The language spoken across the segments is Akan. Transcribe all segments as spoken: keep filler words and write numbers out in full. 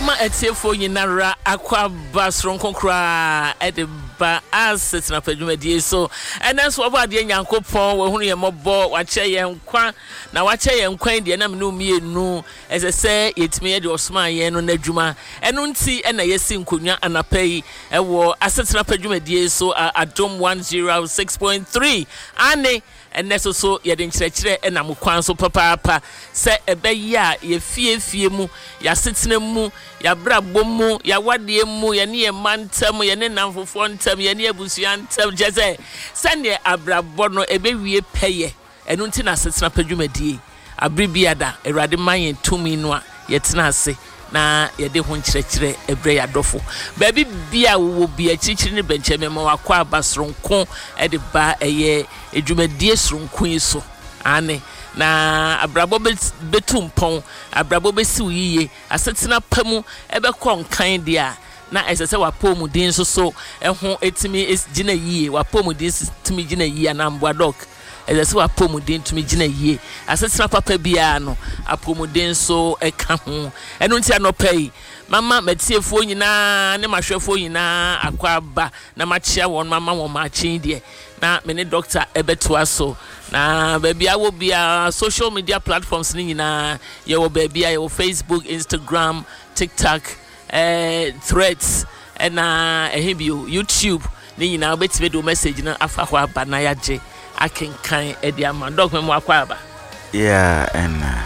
Yema etiefo nyinara akwa basron konkra edeba asset na pedwumadi so enanso obo ade nyankopon we hunu ye mobo wache ye nkwa na wache ye nkwan de na me no mienu esese yetime ye de osman ye no nadwuma eno nti ena yesi nkonwa anapai ewo asset na pedwumadi so adom one oh six point three ane eneso so ye de nkyerɛkyerɛ ena mo kwan so papa se ebeyi a ye fie fie mu ya setena mu ya brabo mu ya wade mu ya ne ye mantam ya ne namfofo ntam ya ne abusua ntam jeze sane abrabo no ebewie peye enu nti na setena padwumadie abribiada erade man tumi no a yetena ase na yede ho nkyerɛkyerɛ ebre ya dofo baabi bia wo bia kyirikyiri ne bencheme ma wakɔ abasronko ede ba eye edwumadie sronko yi so ane na abrabo betum pon abrabo besi yiye asetena pamu ebe konkan dia na esese wapo din so so eho etimi gina yiye wapo din timi gina yiye na mbwa dok esese wapo din timi gina yiye asetena papa bia no apomuden so eka ho eno ntia no pay mama metiefo nyina ne mahwefo nyina akwa ba na machia won mama won machi de na me ne doctor ebeto aso na baby awo bia social media platforms ni nyina ye wo baby ye wo Facebook, Instagram, TikTok, eh Threads and na ehibio YouTube ni nyina obetime do message na afa ho aba na yaje akenkan e dia ma doc me mo akwa aba yeah and uh,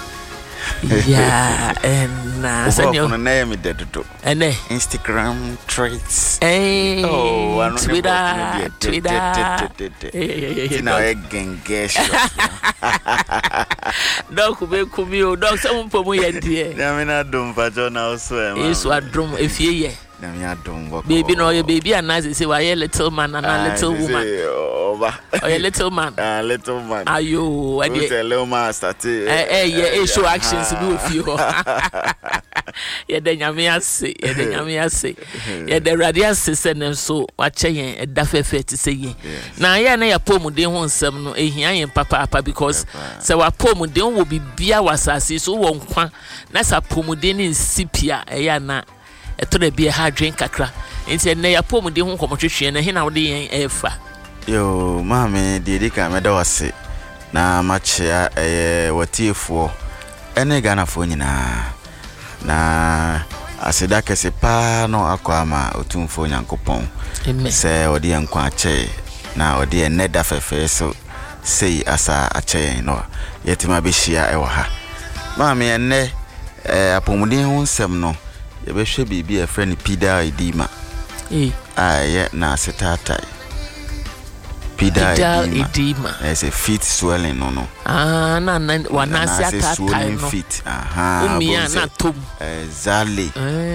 yeah and uh, senyo no name me dedo ene Instagram Threads eh oh I Twitter Twitter tina e gengesh doc be kumi o doc se mo pomu ye die na me na dum pa jo na so e ma eso adrum efie ye na me adum boko baby no ye baby anaze say why little man and a little woman over oh ye little man ah little man ayo e dey little man start eh eh ye show actions bi ofie ho ye de nyame ase ye de nyame ase ye de radio ase se ne so wache yen e da fefe ti se yen na ye na ya pomuden ho nsem no ehia yen papa papa because se wa pomuden wo bibia wasase so wo nkwa na sa pomuden ni sipia e ya na etore bia ha dwen kakra enti na ya pomuden ho komotwetwe na he na wo de yen efa yo mama de de ka me da wase na machia eh watiefo ene Ghana fo nyina na aseda kese pa no akwama otumfo nyankopon se odi enkwa ache na odi eneda fefe so sei asa ache no yetima behia e wa ha mama ene eh apomuden ho nsem no ye behwe bibi e friend pida idima eh aye na setatai pida edema as a feet swelling no no ah na na wanasi atata no feet aha umia na tom zale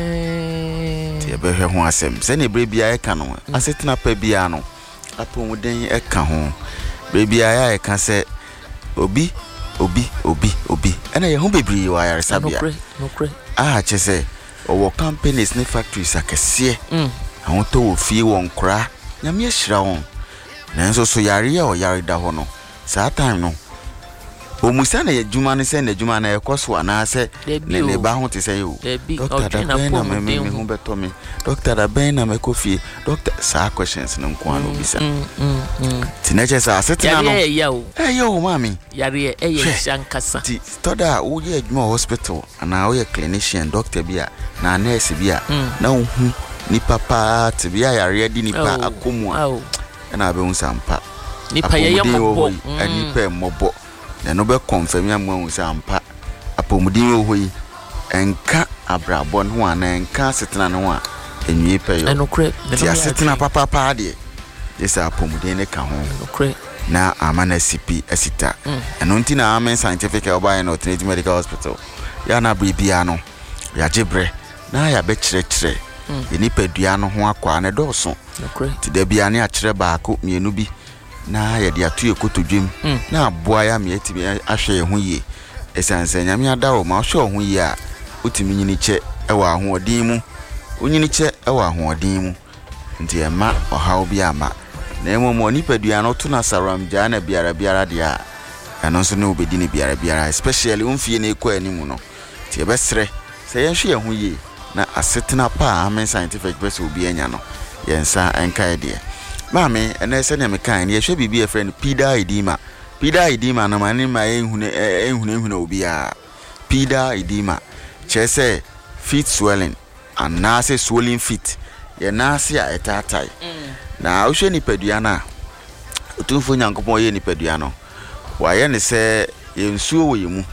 eh te be hwe ho asem se ne bre bia e ka no asetena pa bia no apomuden e ka ho bre bia ya e ka se obi obi obi obi ena ye ho bebri wa yare sabia no kre ah che se owo companies ne factories akese mm ahon to wo fie won kra nyame ahira won nanso so yare ya o yare da ho no saa time no omusa na yadwuma ne se na adwuma na ekoso ana se ne ne ba ho te se yo doctor da ben na me me ho beto me doctor da ben na me kofie doctor saa questions no nko ano bisa tinache saa setina no yare ya o eh yo mami yare e ye shankasa ti toda wo ye adwuma hospital ana wo ye clinician doctor bia na nurse bia na hu ni papa te bia yare di ni pa akomu a na be unsampa nipa ye mobo anipa mobo na no be confirm ya mo unsampa apomudin ohoyi enka abrabon ho ana enka setena no a enwie pe yo enokre ti asetena papa pa de yesa apomudin ne ka ho enokre na amana sipi asita eno nti na amen scientific obaye no Trinity Medical Hospital ya na bribia no ya jebre na ya be kire kire enipa dua no ho akwa ne doso ti da bia ne akire baako mienu bi na ya de atu ekotodwem na aboa ya me atimi ahwe ho yie esanse nyame ada wo ma hwe ho yie a otimi nyini che ewa ho odin mu onyini che ewa ho odin mu nti e ma ohaw bi ama na emo mo nipa dua no to na saram jana biara biara dia ano so ne obedi ne biara biara especially umfie ne ekọ animu no ti e besre se ye hwe ho yie na asetena pa amen scientific person obi anya no yensa enka ide maame ene se ne mekan ne yehwe bibi e friend pida edema pida edema na mane ma ehune ehune ehune obi a pida edema chese feet swelling and nase swelling feet ye nase a etatai na ohwe nipadua na otumfo nyankopon ye nipadua no wa ye ne se yensuo wo yemu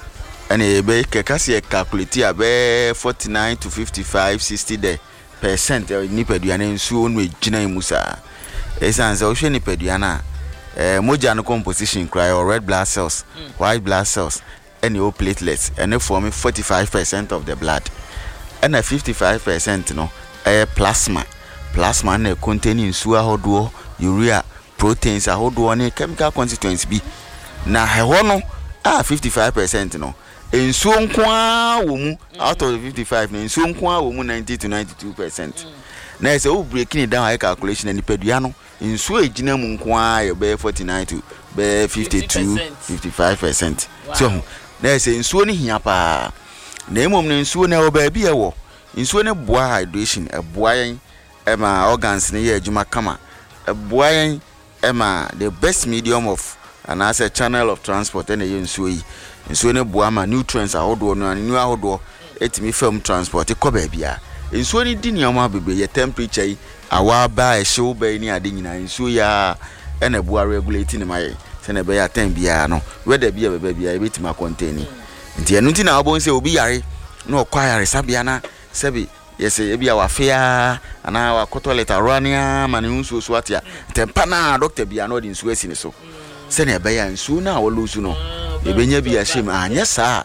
ene ebe kekase e calculate abe forty-nine to fifty-five sixty de percent nipadua na nsuo no egina emu sa esanse ohwe nipadua na eh moja no composition cry or red blood cells mm. white blood cells and your platelets and they form forty-five percent of the blood and a fifty-five percent no eh plasma plasma na containing sugar ahodo urea proteins ahodo ne chemical constituents bi na heho no ah fifty-five percent no ensuo nkoa wo mu out of the fifty-five no ensuo nkoa wo mu ninety to ninety-two percent na ese o breaking it down high calculation and nipadua no ensuo ejina mu nkoa ye be forty-nine to be fifty-two fifty-five percent so na ese ensuo ni hia pa na emom ne ensuo na o ba bi e wo ensuo ne boa hydration e boa yen e ma organs ne ye adwuma kama e boa yen e ma the best medium of and as a channel of transport and ye ensuo yi ensuo ne boa ma nutrients ahodo no anu ahodo etimi film transport e ko ba bia ensuo ni di nioma bebe ye temperature yi awa ba e hyew ba ni ade nyina ensuo ya e na boa regulate ni maye se na be ya ten bia no weather bia bebe bia e betima contain nti enu nti na obon se obi yare na okwa yare sabia na sebi yese e bia wa fia ana wa kotoleta roania ma ne nsuo so atia tempa na doctor bia no di nsuo asi ne so se na be ya nsuo na wo lusu no e benya bia shem anya sa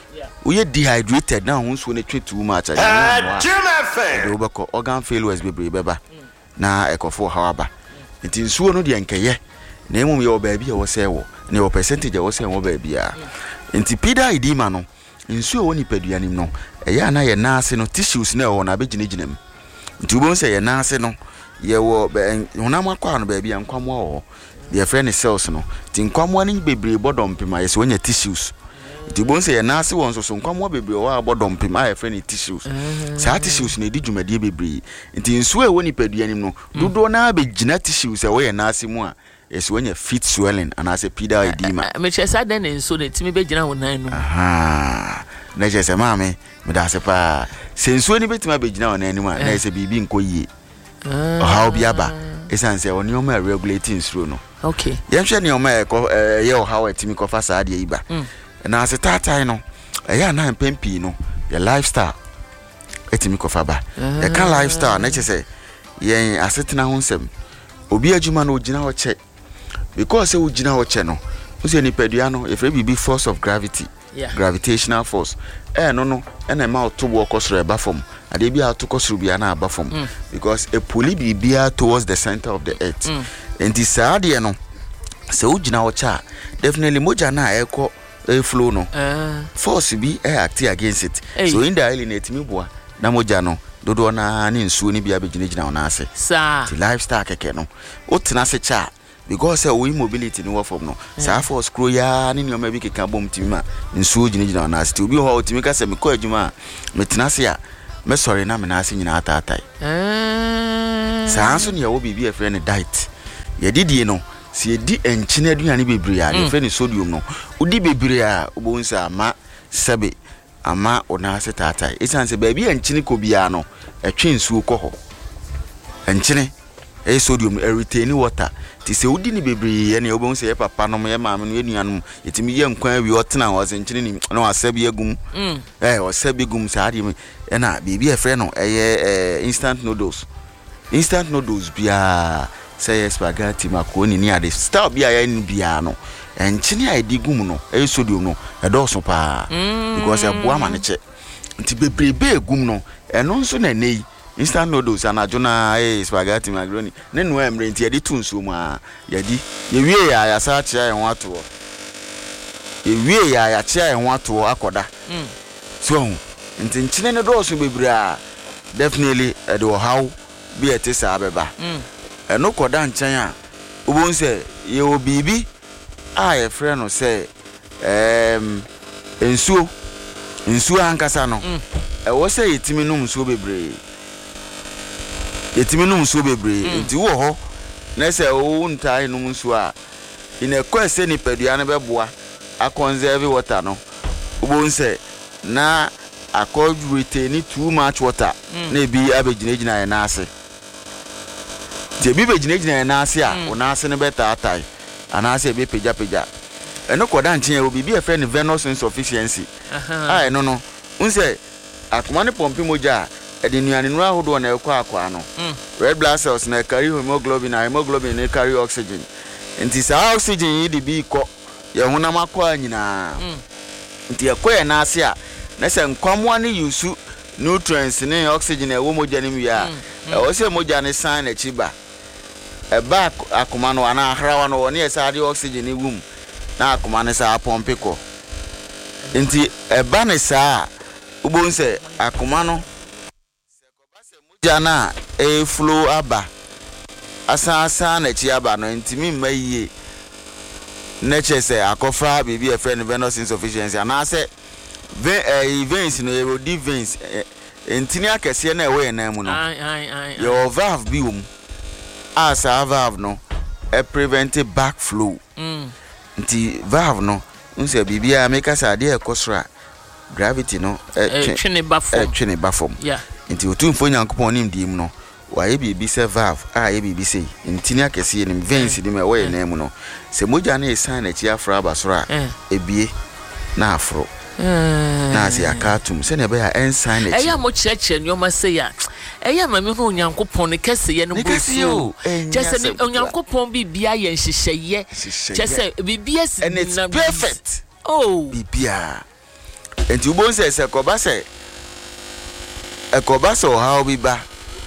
we dehydrated na nsuo ne twe too much anya na do beko organ failures bebre beba na ekofo hawaba nti nsuo no de nkeye na emum ye obaabi e wo se wo ne wo percentage e wo se wo baabi a nti pida edema no nsuo wo nipadua nim no eya na ye naase no tissues na wo na begineginem nti wo se ye naase no ye wo honam akwa no baabi ankwamo wo de friend cells no ti nkwamo ni bebre bodom pima ye se wonya tissues nti wo se ye naase won so so nkwamo bebre wo abodom pima ye friend tissues sa tissues na di dwumade bebre nti nsuo wo nipadua nim no dodo na begina tissues e wo ye naase mu a yes when you feet swelling and as a pida edema me chesa den enso ne timi be gina wonan no aha na chesa maame me da se pa senso ni betima be gina wonan mu na se bibi nko yie ah how bi aba esanse oni o ma regulating through no okay yehwe ni o ma ye o how etimi ko fa sa de iba na as tatai no e ya na pempi no your lifestyle etimi ko fa ba e ka lifestyle na chese yen asetena ho nsem obi adwuma no gina ho che because e ugina ho che no o se nipadua no e fre bibi force of gravity yeah. gravitational force eh no no e na ma otobo okosoro eba fom ade bia atokosoro bia na aba fom mm. because e puli bibia towards the center of the earth mm. and this ade no se ugina ho cha definitely moja na eko e flow no uh. force bi e act against it hey. So in the island etimi boa na moja no dodo na ni nsuo ni bia beginegina ona ase sa the lifestyle keke no o tena se cha because we mobility ni wo from no sa for scroll ya ni nyoma bi keka bom timi ma nsuo ginegina ona ase obi ho otimi ka se me ko adwuma me tena se ya me sorry na me na ase nyina atatai eh sa so ne ya wo bibi e friend diet ye didie no se ye di enchine aduane bebre ya de friend sodium no udi bebre a obo nsa ma sebe ama ona ase tatai esanse ba bi enchine ko bia no etwe nsuo kɔ hɔ enchine e sodium e retain water ti se udi ni bebre ye ne obo nse ye papa no ye maame no enuanom yetimi ye nkwan wi otena wo se enchine ni no asabi agum mm eh osabi gum sa ade e na bibi e frɛ no eye instant noodles instant noodles bia say spaghetti macaroni ni ade style bia ya ni bia no enchine a edi gum no e sodium no e do so pa because e boa ma ne che nti bebrebe gum no eno nso na nei instant noodles anajo na eh spaghetti macaroni ne no emre nti edi tunso mu a yadi ye wie ya ya sa chia en wato ye wie ya ya chia en wato akoda mm so nti nchine ne do so bebre a definitely e do how bi etisa abeba mm eno koda nchan a obon se ye obibi a ye frɛ no se em ensuo nsuo ankasa no ɛwɔ sɛ yɛtimi num so bebree yɛtimi num so bebree nti wo ho na sɛ wo ntaa num so a ina kwa sɛ ni padua no bɛboa a conserve water no wo sɛ na akɔ retain too much water na bi abegyinagina ya na ase te bi begyinagina ya na ase a wo na ase no bɛta atai ana ase be pagya pagya eno koda nchen obi bi e friend venous insufficiency ah eno no unse akoma ne pompi moja e de nuane no ahodo na ekwa akwa no red blood cells na carry hemoglobin na hemoglobin na carry oxygen nti sa oxygen yi de bi ko ye honam akwa nyina nti ekwa na ase a na se nkwamwa ne yusu nutrients ne oxygen e wo moja ne wia e wo se moja ne san na chiba e ba akoma no ana ahrawa no ne sa de oxygen ne wum na akoma ne sa pompe ko nti eba ne sa ubon se akoma no se ko ba se moja na e flow aba asa asa na chi aba no nti mi maye na che se akofa bibi e friend venous insufficiency ana se ve veins no erode veins nti ni akese na e we na mu no ai ai ai your valve bi um asa valve no e prevent backflow mm nti valve no nse bibia make us ade ekosra gravity no e twene bafom e twene bafom yeah nti otumfo nyankopon nim dim no waye bibi se valve a ye bibi se ntini akese nim veins dim e we na mu no se moja na esan na chi afra basora ebie na afro na se akatum se ne be ya ensan na chi eya mo cheche nyoma se ya eya mame ho nyankopon ne kese ye no busu chese ne nyankopon bibia ye nhyehyeye chese bibia si na perfect oh bibia enti ubon se se koba se ekoba so how biba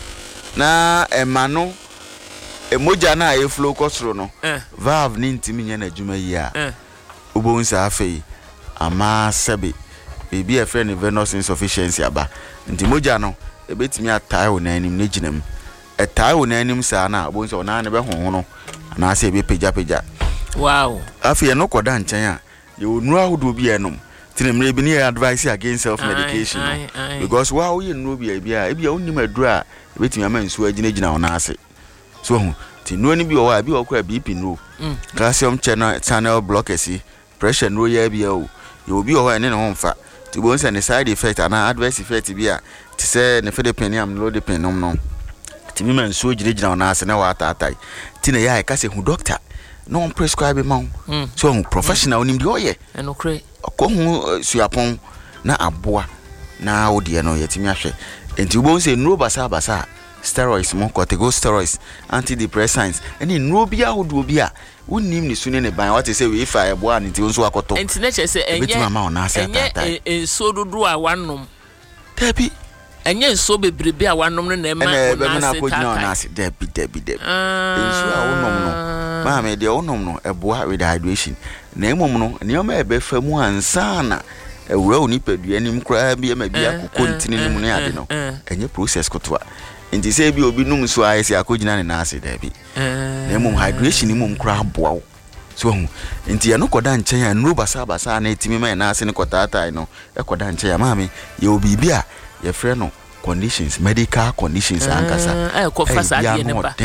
na emano emoja na e flow kosro no valve ni ntimi nya na adwuma yi a ubon se afei ama sebe bibia friend venous insufficiency aba nti moja no ebetimi atai wo nanim ne ginam etai wo nanim sa na bo nso na ne be honhono na ase be pagya pagya wow afi no koda nchen a ye onu ahodo bi enom tinemre bi ne advice against self medication no because wow ye nu bi bia e bia onim adura ebetimi ama nsu agina gina wo na ase so hu ti nu ani bi o wa bi o kwa B P no calcium channel channel blockers pressure no ye bia o ye obi o wa ne ne ho mfa ti bo nse ne side effect ana adverse effect bi a ti se ne fede pen am load pen nom no ti mi man so gire gina na ase na wa atatai ti ne ya ka se hu doctor no on prescribe ma so hu professional nim di oye eno kre ko hu suapon na aboa na odie no yeti mi ahwe enti bo nse no basa basa steroids mo corticosteroids antidepressants eni no bia hodo bia wonim ni sune ne ban what say we fa ebo an nti nso akoto enti na che se enye enye enso dodo a wanom tabi enye enso bebrebe a wanom no na ema na se na se debi debi debi enso a wonom no ma me de wonom no ebo with hydration na emom no ne oma ebe fa mu ansa na ewura oni padua nim kra bia ma bia kokontini nim no ade no enye process kotoa nti se bi obi num so ayese akogina ne na ase debi na emom hydration mum kra boa so hu nti ya no koda nchen ya no basa basa na etimi ma na ase ne kotata no e koda nchen ya maami ye obi bia ye frɛ no conditions medical conditions ankasa eh ko fasa de ne ba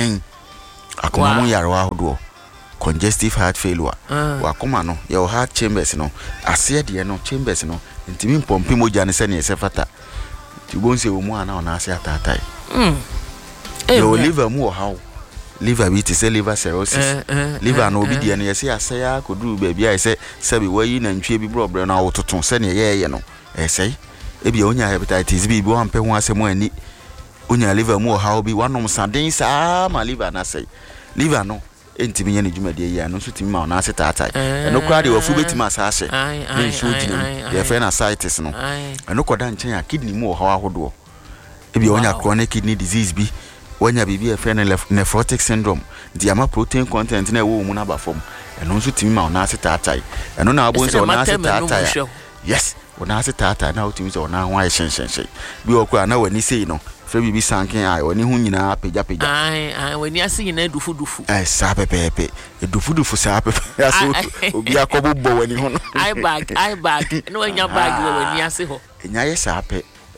akoma mu yare wa hodo congestive heart failure wa koma no ye heart chambers no ase de no chambers no ntimi pompi moja ne se ne se fata ti bonse wo mu ana ona ase atatai mm yo liver mu how liver bi ti se liver cirrhosis uh, uh, liver no obi de no ye se asaya koduru ba bia ye se sabi wayi na ntwe bi brobre na wototon se ne ye ye no e sei e bia onya hepatitis bi bi wo ampe ho asemu ani onya liver mu how bi wanom saden sa ma liver na sei liver no entimi nya ne dwumade ye no so timi ma na ase taatai eno kra de wafu betima sa ase ne nso gina ye fe na ascites no eno koda nchen ya kidney mu how ahodo e bia onya chronic kidney disease bi wanya bibi e fe na nephrotic syndrome di ama protein content na ewo mu na ba fom eno nso timi ma na ase taatai eno na abo nso na ase taatai yes wona ase taatai na otimi so na ho aye hyenhyenhye bi okura na wani sei no fe bibi sanken ai wani hu nyina pagya pagya ai ai wani ase nyina dufu dufu eh sa pepepe e dufu dufu sa pepe aso obi akobo bo wani ho no ai bag ai bag no anya bag wani ase ho enya ye sa pe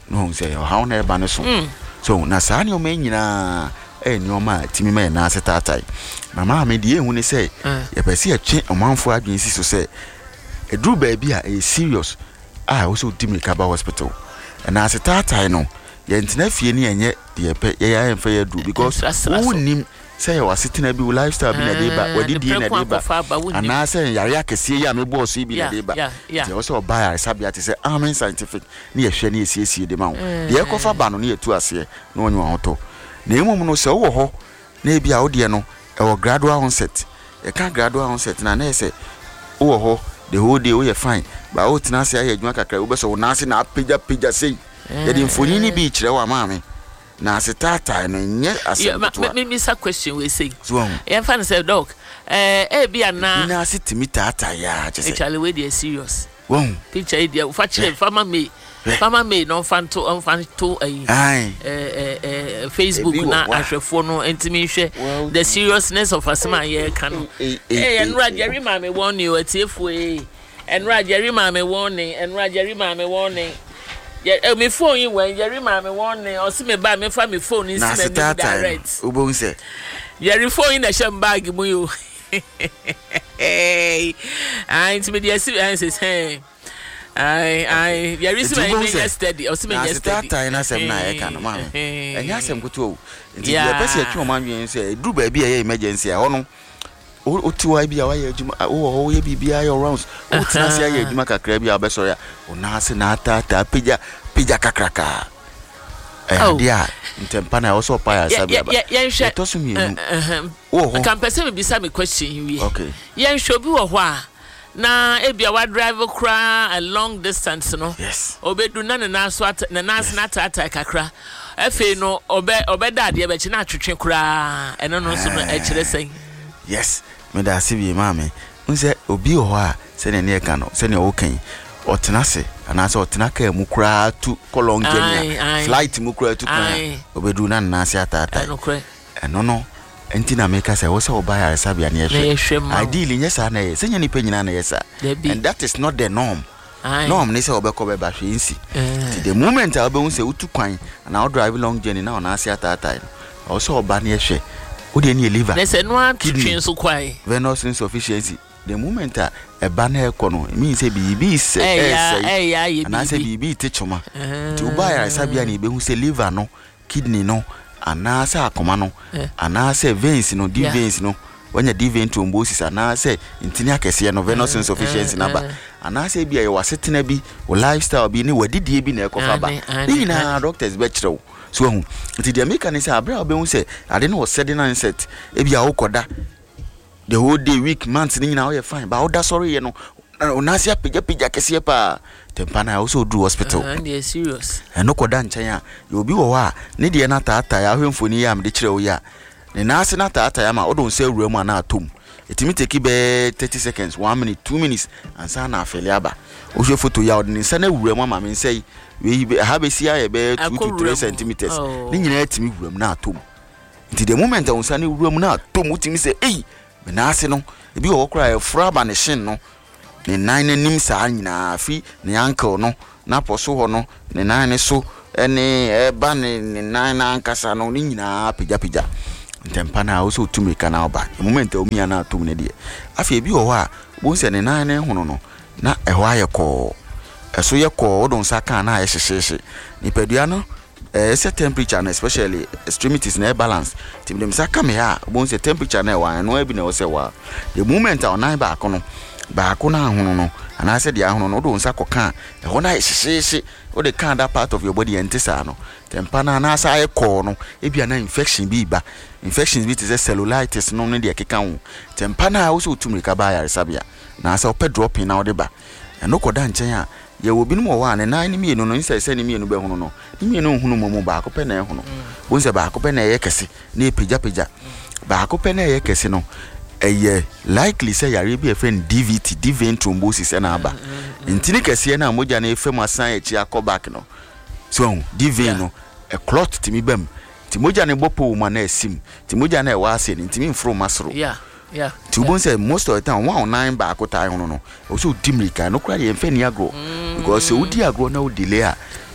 no say how na eba ne so so na saa ne o ma nyina eh ni o ma timi ma na asetatai mama me de ehu ne say ye pese ye twe omanfo adwen si so say edru ba bi a e serious ah wo so timi ka ba hospital na asetatai no ye ntina fie ni enye de pe ye ya enfa ye du because who nim say you are sitting a be lifestyle be na dey ba wadi di na dey ba ana say yare akese ya me boss bi na dey ba dey also buy sabia te say amen scientific na ye hwe na ye siesie de ma wo de e kofa ba no na ye tu ase na onyo ho to na emum no say wo ho na e bia wo de no e wo gradual onset e ka gradual onset na na say wo ho the whole day we fine ba wo tina say ya adwuma kakra wo be so na ase na apija pija say ye de mfoni ni bi kire wa maame na asitata no nye asebutwa me me sa question we say e fan say doc eh e bia na na asitimi tata ya je say actually we dey serious won picture e dey fa chire farmer me farmer me no fan to on fan to eh eh eh Facebook na ahwefo no entimi hwe the seriousness of asema ye ka no eh enra Jerry ma me won you atiefo eh enra Jerry ma me won ni enra Jerry ma me won ni yeah, me phone you when Jerry mama warning or see me buy me for me phone in see me direct. Ubon say. Jerry phone in the sham bag mu you. Hey. I to me the says hey. I I Jerry see me yesterday or see me yesterday. That na sem na e kan ma. Enya sem kuto. Nti the person e twa man wen say do ba bia emergency e ho no. O tiwa bia wa ye adwuma o ho ye bibia your rounds o tina se ye adwuma kakra bia obesoro ya o na ase na ata pija pija kakraka eh dia ntempa na also pa ya sabia ba ye to so mi o ho kan pese me bisa me question wi okay ye nhwo bi wo ho a na e bia wa drive kra a long distance no yes obedu na na so na na na ata kakra efe no obe obeda de be chi na atwetwe kra eno no so no e kire sen yes me da sibi mama unse obi ho a se ne ne ka no se ne o kan otenase ana se otena ka mu kura tu kolon Kenya flight mu kura tu kan obedu na na se atata eno no enti na make say wo se oba ya sabia ne ehwe ideally nyesa na ye se nya ni panyina na yesa and that is not the norm norm ne se obekọ be ba hwe nsi the moment a obe unse utu kwan na o drive long journey na ona se atata o se oba ne ehwe o de ni liver they say no twin so kwai venous insufficiency the moment a eba na ekono mean say bibi se eh ya ye na say bibi te choma ti uba ya sabia ni be hu say liver no kidney no ana say akoma no ana say veins no deep veins no when you deep vein thrombosis ana say intini akese no venous insufficiency na ba ana say bia ye wasetena bi o lifestyle bi ni wadidie bi na ekofa ba ni na doctors be kirew so hu nti the american say abra obe hu say ade no said na set e bia wo koda the whole day week months ni na wo fine ba oda sorry ye no onase apija pija kese pa tempana also do hospital and they serious and no koda nchen a you obi wo wa ne de na taata ya hwemfoni ya me de kirew ya ne na ase na taata ya ma odo nse awura na atom etimi take be thirty seconds one minute two minutes ansa na afele aba o hwe photo ya odo nse na awura ma ma me nsei we ha be sia ye be two to three centimeters ni nyina etimi awura na atom nti the moment on sa na awura na atom utimi say eh me na ase no ebi wo kra e fra ba ne shin no ne nine nim sa nyina afi ne ankle no na poso ho no ne nine so ene e ba ne nine ankasa no ni nyina pija pija ntempa na also tumika na oba the moment o mia na atom ne de afi ebi wo a bo se ne nine hono no na e ho ayeko eso ye ko odon saka na ye hyehyehye ni padua no eh se temperature na especially extremities na balance tim dem saka me ha bo se temperature na wa no abi na wo se wa the moment a onan ba akono ba akono ahono no ana se de ahono no odon saka ka e ho na ye hyehyehye o de kan that part of your body entisa no tempa na na sa ye ko no e bia na infection bi ba infections bi te se cellulitis no no de keka ho tempa na wo so tumrika ba ya sabia na sa opɛ dropping na wo de ba eno koda nchen a ye wo bi no mo wa ne nan ni mienu no nse se ni mienu be hono no ni mienu hunu mo mo ba ko pe na hono bo nse ba ko pe na ye kese na epija pija ba ko pe na ye kese no eye likely say yare bi e friend D V T deep vein thrombosis na aba ntini kese na moja na efem asan echi akobak no so deep vein no a clot timi bam ti moja ne bopo ma na esim ti moja na e wa ase ni timi mfro masro yeah yeah ti ubon say most of the time one nine ba ko tai hono no o so dimrika no kra ye mfa ni agro because we di agro na o delay a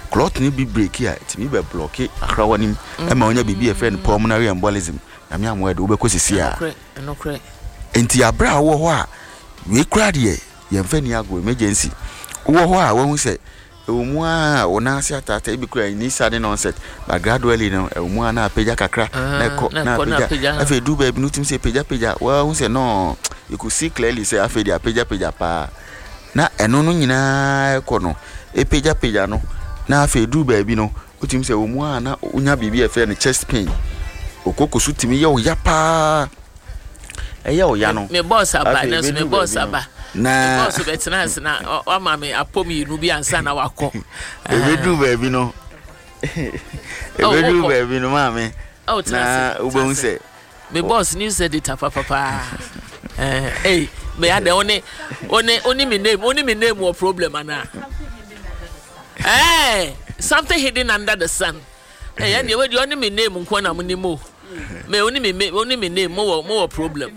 clot ni bi break here timi be block akra wanim e ma onya bibi e friend pulmonary embolism na me amwe de obekọ sisi a no kre enti abra wo ho a we kra de ye mfa ni ago emergency wo ho a wo hu se emu a ona ase atata bi kra ni sade nonset but gradually no emu a na peja kakra na ko na peja afi du ba bi nutim se peja peja wo hu se no you could see clearly say afi dia peja peja pa na eno no nyina ko no e peja peja no na afi du ba bi no utim se emu a na unya bibi e fe ne chest pain okokosu timi ye o ya pa eya o ya no me boss aba na so me boss aba na boss betina na o ma me apomi nu bi ansa na wakọ ebedu ba bi no ebedu ba bi no ma me na ubon se me boss ni said it papa papa eh eh me ade oni oni oni me name oni me name or problem ana eh something hidden under the sun eh and we oni me name nko na mo mo me oni me oni me name mo mo problem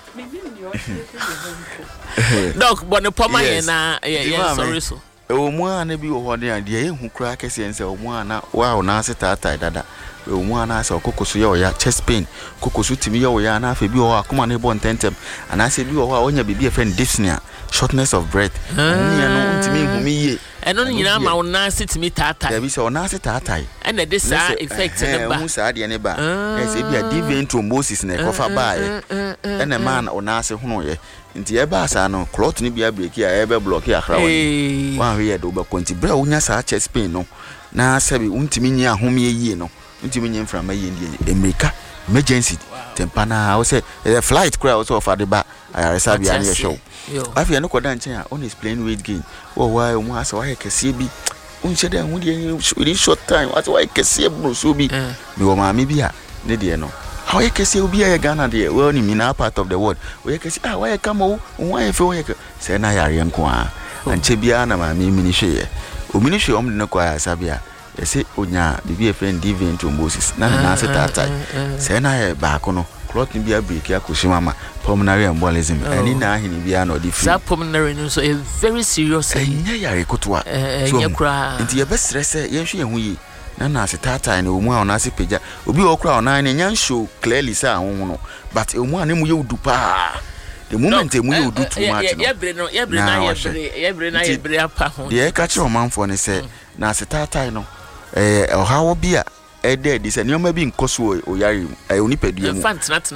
Doc bone poma ye na ye sorry so o mu ana bi wo ho de ade ye hu kura kese ense o mu ana wa o na seta tai dada o mu ana se okokoso ye o ya chest pain kokoso timi ye o ya na afa bi o akoma na bo ntentem ana se bi o ho a onya bibi e friend dyspnea shortness of breath ni no ntimi hu mi ye eno nyina ma o na sitimi tatai da bi se o na seta tai and this side effect ne ba hu sa de ne ba e se bi a deep thrombosis na kofa ba e ene man o na se hunu ye nti e ba sa no clot ni bia break ya e be block ya khra woni wan we ye do ba konti bra onya sa chest pain no na sabi untimi nyi ahom ye yie no untimi nyi mframa ye ndie emerika emergency tempana o say the flight crowd also of adeba ayare sabi ani ye show afia no koda nchen a on explain weight gain wo wa o mu asa wa ye kese bi unche de hu de in short time what wa ye kese bro so bi mi wo ma me bi a ne de no how you can say obi a Ghana there well ni mina part of the world we can say ah why come o why fe we say na yare nko a anche bia na ma mi mini hwe o mini hwe om ne kwa sabia e say onya bibi e friend divine thrombosis na na se tata say na ye ba ko no clot ni bia break akoshi mama pulmonary embolism ani na ahini bia na odi fi that pulmonary no so a very serious enya yare kotoa so nti ye be stress ye hwe ye hu yi na na se tata na omu a ona se peja obi okra ona na nya show clearly say ahun no but omu a ne mu ye udu pa the moment emu ye udu too much no ye bre no ye bre na ye bre ye bre na ye bre apa ho de e ka che omanfo ne se na se tata no eh ohawo bia e de di se nyoma bi nkoso oyare e onipadua mu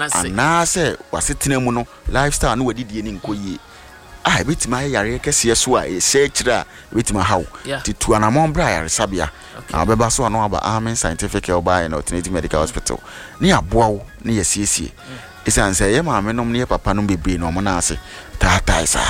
na se wasetena mu no lifestyle no wadidie ni nkoyie ah betima yare kese so a e se kira betima hawo titu anamon bra yare sabia na beba so no aba Amen Scientific Health by no Trinity Medical Hospital ni aboawo ni yesiesie isan se ye maame nom ne papa nom bebre no mo na ase tata isa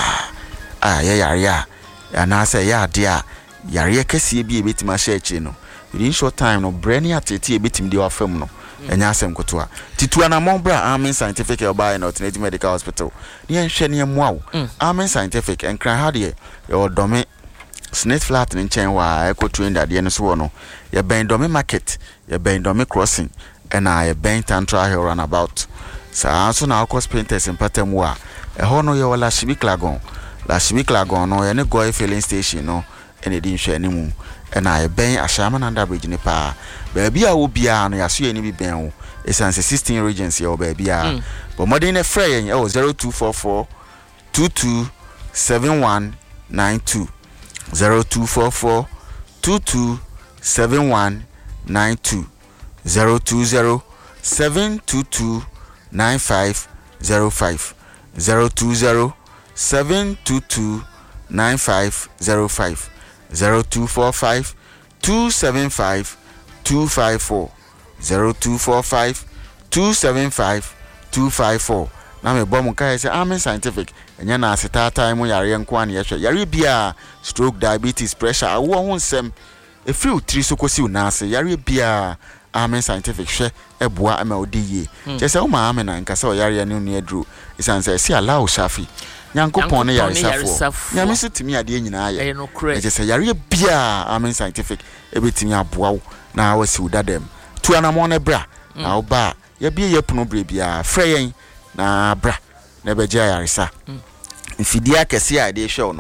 ah ye yare a ya na se ya ade a yare kese bi e betima sha echi no in short time no brani atete e betim de wafam no enya asem koto a titu anamon bra Amen Scientific Health by no Trinity Medical Hospital ni enhwe ne moawo Amen Scientific enkran ha de ye odome Snake flat in chain wa eco train that the end so no ye ben domi market ye ben domi crossing and I ben tantra hill runabout sa so na cost painters in patem wa e ho no ye wala shibi klagon la shibi klagon no ye ne go filling station no ene di nhwe ni mu and I ben ashama na bridge ni pa ba bia wo bia no ya so ye ni bi ben wo esanse sixteen regions ye wo ba bia but modern e frey ye o zero two four four two two seven one nine two zero two four four two two seven one nine two zero two zero seven two two nine five zero five zero two zero seven two two nine five zero five zero two four five two seven five two five four zero two four five two seven five two five four na me bom kai say Amen Scientific enya na aseta time yare nko an ye hwe yare bia stroke diabetes pressure awo ho nsem e free utri sokosi unase yare bia Amen Scientific hwe eboa ama odiye je say o ma Amen na nkasa o yare ne nu edru isan say si allow shafi nyankopon ne yare safo nyame so timi ade nyina aye je say yare bia Amen Scientific ebetimi aboa wo na wasi udadem tu anamon ne bra na oba ye bia ye puno bra bia freyen na bra na beja yarisa mfidia kese a de hwe no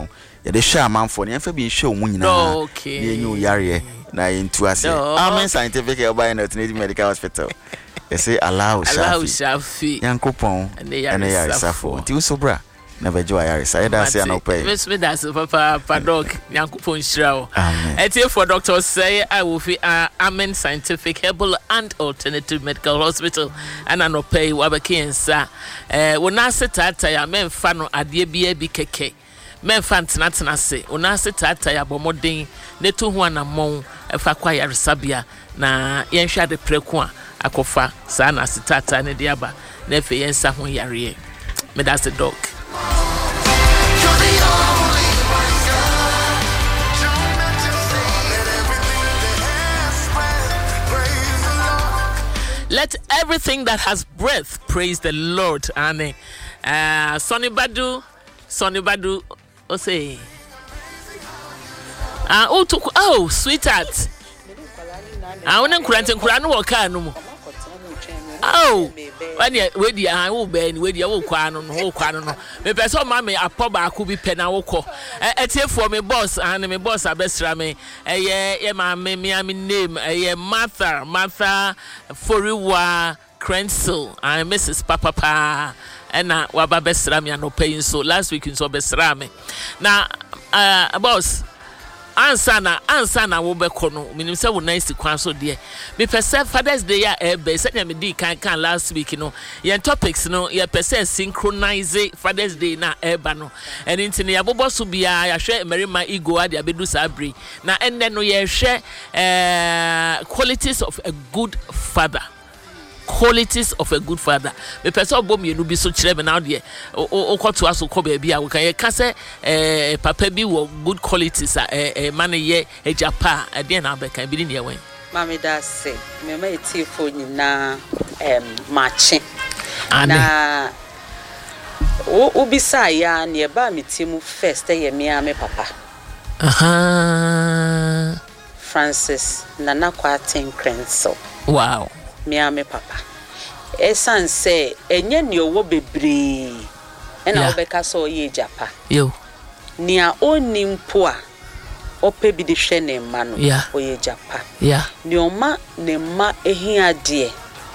ye de hwa amanfo ne yɛmfa bi nhwe wo nyina okay ne enyu yare na yentu ase Amen Scientific Herbal and Alternative Medical Hospital. They say allow Shafi Yankopon and Yarisafo ti usobra na bejo Yarisa eda se anope miss me that's papa padok Yankopon Shrao. Etie for doctors say I will be Amen Scientific Herbal and Alternative Medical Hospital and anope wabekensa eh wona setata ya memfa no ade bia bi keke memfa ntenatena se wona setata ya bomoden ne to ho anamon efa kwa Yarisabia na yenhwa de preku a akofa sa na setata ne de aba na efe yensa ho yare me that's the dog. Let everything that has breath praise the Lord. And uh, Sonny Badu, Sonny Badu, oh say, ah, oh, to, oh, sweetheart. I want to grant and grant work. Oh, when you wait, I will be and wait your quan on whole quan. Me person, mammy, a pop, I could be penawoko. A tip for me, boss, and me boss, a best rame. A yeah, my me, I mean, name, a yeah, Martha, Martha, Foriwa, Crensel, and Missus Papa Pa, and now, Waba best rame, and no paying so last week in so best rame. Now, uh, boss. Answer na answer na wo be kono minim se wo nice kwan so de me pese Father's Day ya e be se me di kan kan last week no your topics no your pese synchronize Father's Day na e ba no and intini ya bobo so bia ya hwe merima ego ade abedu sabri na enne no ye hwe eh qualities of a good father. Qualities of a good father. Me person bom yenu bi so kire me now de o kwoto aso ko ba bia we kan ye ka se eh papa bi wo good qualities eh eh man ye ejapa e de na be kan bi ni ye wen mama da se me ma etifo nyina em mache na o obisa ya na e ba metimu first ye me a me papa aha Francis Nana Kwaten Crensel. Wow. Me ame papa. Esan say enye ni owo bebre. Ena obeka so ye japa. Yo. Nia oni mpo a ope bi de hwe ne ma no oye japa. Yeah. Ni oma ne ma ehia de.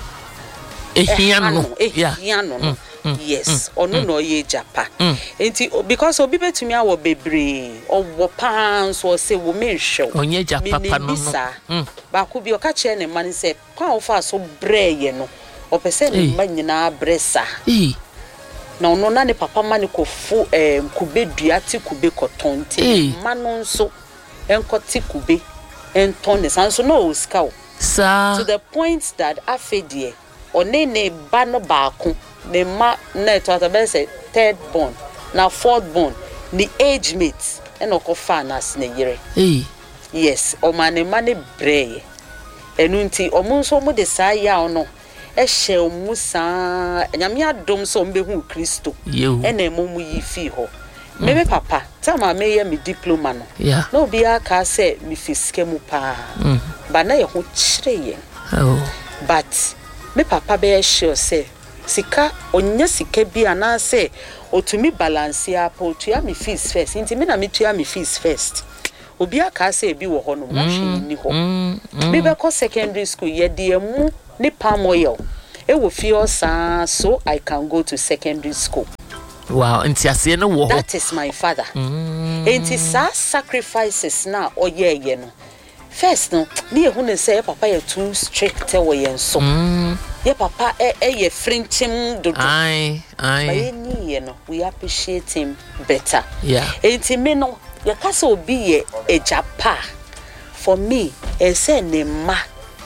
Ehia no. Ehia no. Yes, ono no ye japa. Enti because obi betumi awo bebre, owo pan so say wo menhwe. Onye japa pa no no. Ba ko bi o ka che ne man say kwa ofa so bre ye no. Opese ne ma nyina bresa. Eh. Na ono na ne papa ma ne kofu eh kube dua ti kube kotonte. Ma no nso enkoti kube enton ne san so no oska o. Sa to the point that afedie one ne ba no baako the ma na to atabese third born na fourth born the age mate e no ko fa na sne yire eh yes o ma ne ma ne breye enu nti o mu nso mu de sa ya ono e hye o mu sa nyame adom so mbe hu Kristo e na emu mu yi fi ho mebe papa tama me ye me diploma no no bia ka se mi fiske mu pa ba na ye ho kire ye oh but me papa be sure say sika onya sika bi ana say otumi balance ya po to ya me fees first nti me na me to ya me fees first obi aka say bi wo ho no na hwe ni ho me be ko secondary school ye de mu ni palm oil e wo fi osa so I can go to secondary school. Wow, nti ase no wo ho. That is my father. Nti sa sacrifices na oye ye no first no me hu ne say papa ye too strict we yen so ye papa e e ye frinchim dodo ai ai but ye no we appreciate him better. Yeah, enti me no ye ka say obi ye ejapa for me e say ne ma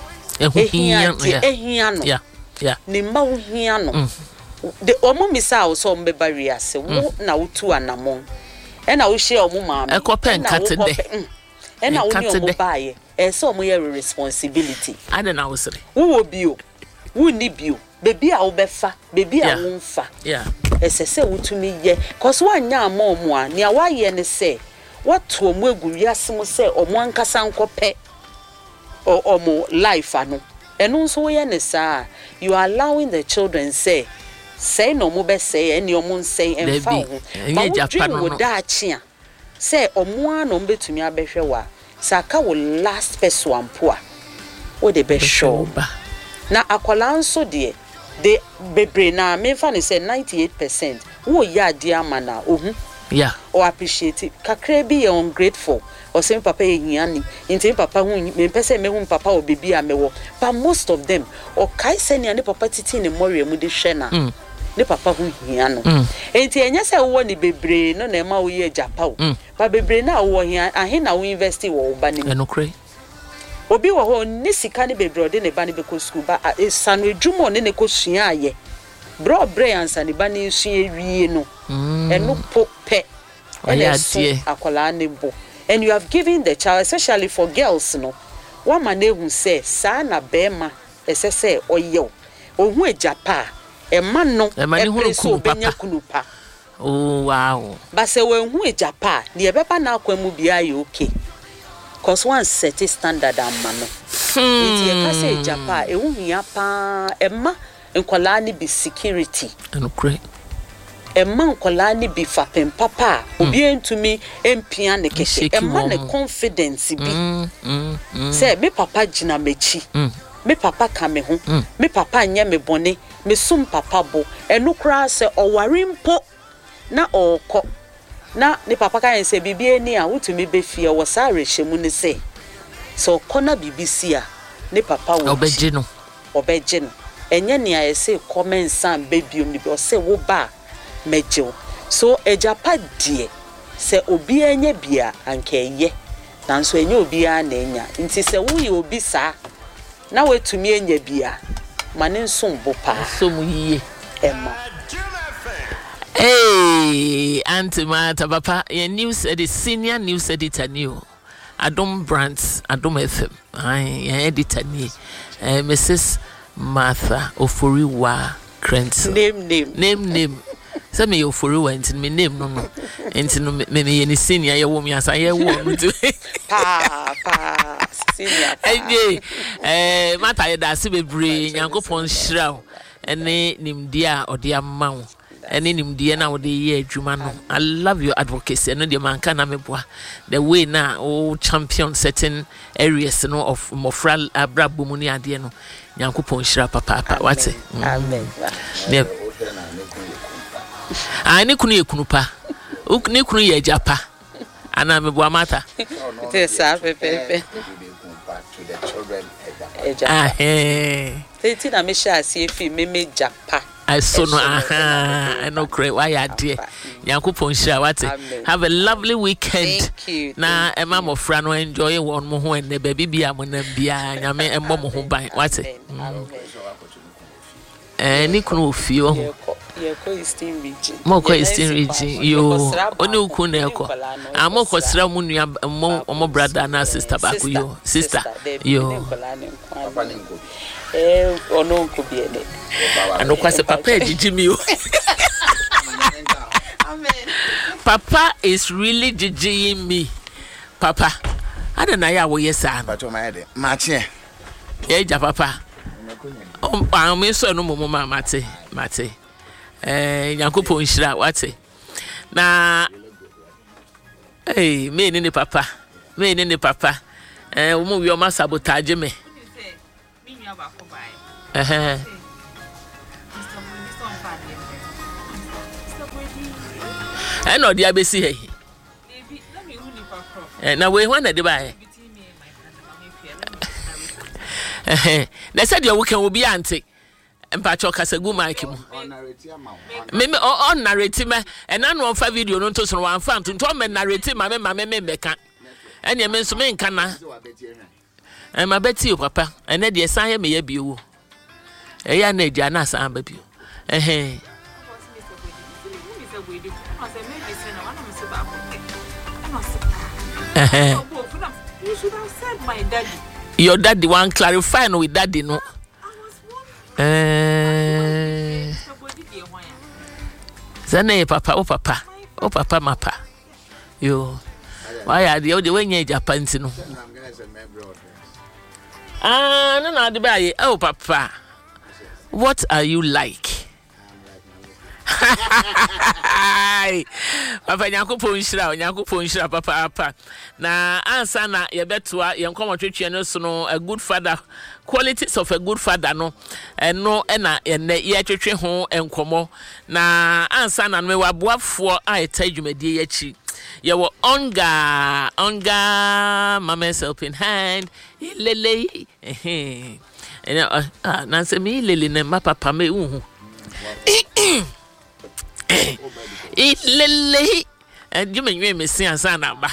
ehia ehia no yeah yeah ne ma wo hia no de omo misa wo so mbe bari ase wo na wo tu anamon e na wo share omo ma e ko pen kat de e na wo ni omo baaye e so omo ye responsibility I don't know say wo bio wo ni bio baby a wo befa baby a wo mfa yeah esese wo tumi ye cause wanya ama omo a ne wa ye ne say what omo egu wiase mo say omo ankasa nkope o omo life ano eno nso wo ye ne sa you are allowing the children say say no mo be say any omo say emfa ho but wo dream wo da achia say omoa no mbetumi abehwe wa saka wo last person ampo a wo de be show na akwala nso de de bebre na me fa ne say ninety-eight percent wo ya de amana ohu yeah or appreciate it kakra bi ye ungrateful or say papa ye hiani nti papa hu me pese me hu papa o bebi a mewo but most of them or kai senia ne papa titi ne more mu de hwe na mm. ne papa hu hia no mm. enti enya se wo ni bebre no na ma wo ye japa o mm. ba bebre na wo hia ahe na wo invest wo ba ni enokre obi wo ho ni sika ne bebre ode ne ba ne be ko school ba esanu edwumo ne ne ko sua aye bro bre ansa ne ba ne sua ewie no mm. eno po pe ene akola ne bo and you have given the child, especially for girls no one man who say sa na bema esese oyo ohu ejapa e man no e preso benya kunupa oh wow but say we hu ejapa ne e beba na akwamu bia ye okay cause one set standard amma no enti e ka say ejapa e hu hia pa e ma nkola ni be security and great e man kola ni bi fapem papa obi entumi empia ne kese e man ne confidence bi mm, mm, mm. say me papa gina mechi mm. me papa ka me ho mm. me papa nya me bone me sum papa bo enu kra se oware mpo na okọ na ne papa ka yense bibi eni a wutumi be fie wo sa rehemu ne se so kona bibisi a ne papa wo obeje no obeje no enye ne ayese comment san bebiom ni bi o se wo ba mejo so ejapa die se obi anya bia anka eye nanso enye obi a na enya nti se wo ye obi sa na wetumi enya bia mane nsom bo pa so mu yiye emma hey Auntie Martha papa your news edit senior news editor new Adom Brands Adom F M ai editor ni eh, Missus Martha Oforiwa Krentz name name name name say me Oforiwa enti me name no no enti no me me ni senior ye wo me asa ye wo no tu pa pa senior eh eh mata ye da se bebre Nyankopon hyira ene nimdi a ode amma wo ene nimdi na ode ye adwuma no I love your advocacy no de man kana meboa the way na o champion certain areas no of mofral abrabo mu ni ade no Nyankopon hyira papa papa wate amen ne ah ne kunu ye kunu pa ne kunu ye japa ana meboa mata this pepe ah eh teti na me sha asi efi me me japa I saw no aha I know great why you dear Nyankopon hyira wate have a lovely weekend. Thank you. Na ema mofra no enjoy won mo ho enne ba bibia mo nam bia nyame emmo mo ho ban wate eh ni kunu ofie ho ye ko Eastern region mo ko Eastern region yo oni uku na eko amo ko sra mu nua mo brother na sister ba ko yo sister yo eh ono nko bi ene ano kwase papa ejiji mi o amen papa is really jijiing me papa ada na ya wo yesa but o my de mache ye ja papa o am so no mo ma mate mate eh Nyankopon hyira wate na eh me ni ni papa me ni ni papa eh wo mo wi o ma sabotage me eh eh eh no dia besi he eh na we hwan na de ba eh na said you can will be auntie mpacho kasagu mic mu me me on narrate me and na no fa video no to so wan fa to me narrate ma me ma me me beka ene me nso me nka na eh ma beti o papa ene de san ye me ya biwo eh ya na edia na san ba biwo eh eh you should have said my daddy. Your daddy want clarify no with daddy no. Eh. Zane papa o papa. O papa mapa. Yo. Why are the other when you Japan no? Ah, no no the buy. Oh papa. What are you like? Papa Nyankopɔn nhyira, Nyankopɔn nhyira papa apa. Na ansa na yɛbɛtoa yɛn nkɔmɔtwetwe no so no a good father, qualities of a good father no ɛno ɛna yɛnɛ yɛtwetwe ho nkɔmɔ. Na ansa na no waboafoɔ a ɛta dwumadie yɛkyi. Yɛwɔ Onga, Onga Mama's Helping Hand. Lele. Eh. Ah, nanse mi lele ne ma papa me uhu. Lele. You mean you may see a son number.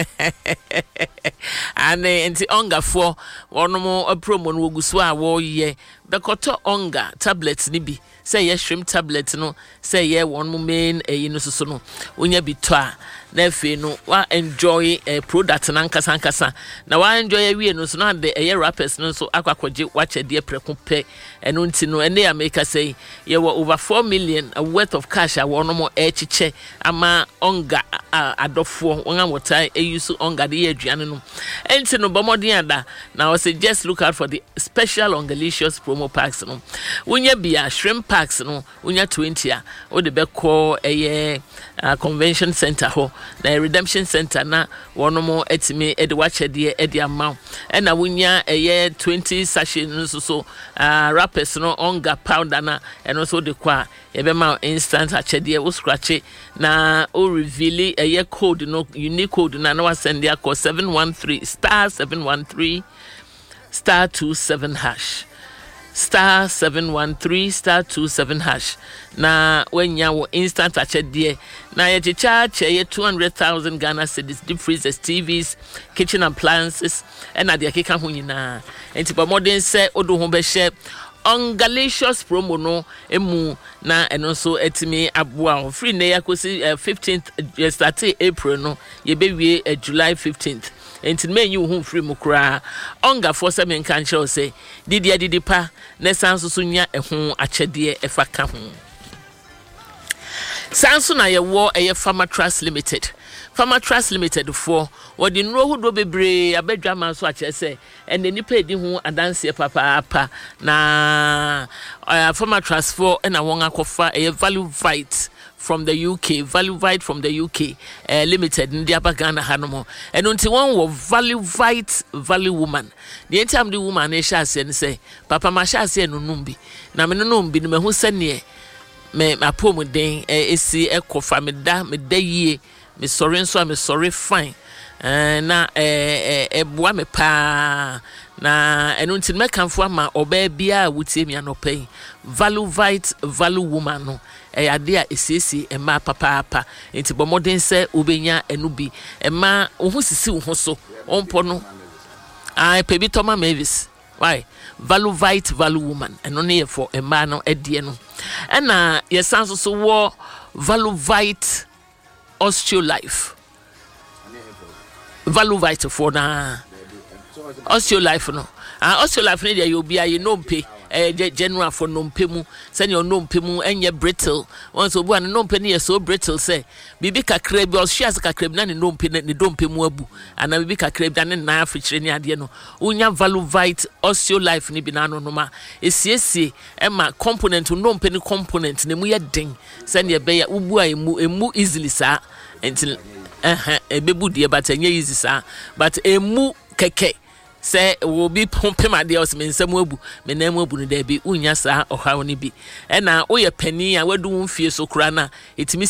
And the Onga for one more a promo will go swa war ye. The koto Onga tablets nibi. Say yes, shrimp tablets no. Say yeah, one more main a inosono. Unya be twa. Nefe no wa enjoy a product nankasa nkasa na wa enjoy we no so na de eh rappers no so akwakwaje watch a dear prekompe eno nti no ene ya make say ye were over four million a worth of cash a one more echiche ama Onga adofo won amota e use Onga de aduane no enti no bomodin ada na we say just look out for the special Ongalicious promo packs no unya bia shrimp packs no unya twenty a o de be call eh convention center ho na redemption center na one more etime e de watch de e de amount e na wunya eye twenty sachet no so so uh, rappers no Onga powder na e no so de kwa e be ma instant achede wo scratch na o reveal eye code no unique code na na send ya code seven one three star seven one three star two seven hash star seven one three star two seven hash na when you instant achede na ye charge ye two hundred thousand Ghana cedis, deep freezers, T Vs, kitchen appliances and na de akeka ho nyina enti ba modern say odo ho be share Ongalicious promo no emu na eno so etimi aboa free na yakosi fifteenth start April no ye be wie July fifteenth enti me nyu ho free mu kra Onga for se men kan kire say didi didi pa na sanso so nya eho achede e fa ka ho sanso na ye wo eye Farmer Trust Limited. Farmer Trust Limited for what the no who do bebre abedwa man so ache say and the nipa edi ho adanse papa apa na uh, Farmer Trust for and a won akofa a value fight from the U K, value fight from the U K uh, limited in the Abagana Hanomo and until one was value fight value woman the time the woman e sha say papa ma sha say no numbi na me no numbi me hu sene me apomu den e si ekofa me da me da yie me sorry nso me sorry fine eh na eh eh boa me pa na enu ntin me kanfo ama oba bia wutie mi anopai value fight value woman no e ade a esiesie e ma papa papa enti bomodin se obenya enu bi e ma ohu sisi wo so ompo no ai pebi Toma Mavis why value fight value woman eno ne for e ma no edie no e na yesanso so wo value fight Osteolife value fight for na Osteolife no ah Osteolife ne dey obi aye no mpe eh general for no mpe mu send your no mpe mu enye brittle once obu an no mpe ne so brittle say bibi kakra bi oshias kakra bi na ne no mpe ne do mpe mu abu ana bibi kakra bi na na afichire ne ade no unya value fight Osteolife ne bi na no no ma esiesie e ma component no mpe ne component ne mu ye den send ye be ya ubu emu emu easily sa until eh eh bebu de but enye easy sa but emu keke say will be pumping my deals men some abu me na mu abu no da bi unya sa ohaw ne bi e na wo ye pani a wadu mfie so kura na etimi